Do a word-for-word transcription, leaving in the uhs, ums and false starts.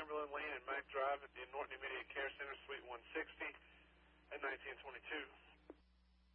Chamberlain Lane and Mac Drive at the Norton Immediate Care Center, Suite one sixty, at nineteen twenty-two.